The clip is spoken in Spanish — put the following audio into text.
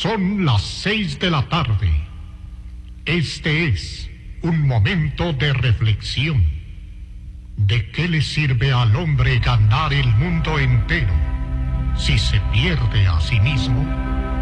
Son las 6 de la tarde. Este es un momento de reflexión. ¿De qué le sirve al hombre ganar el mundo entero si se pierde a sí mismo?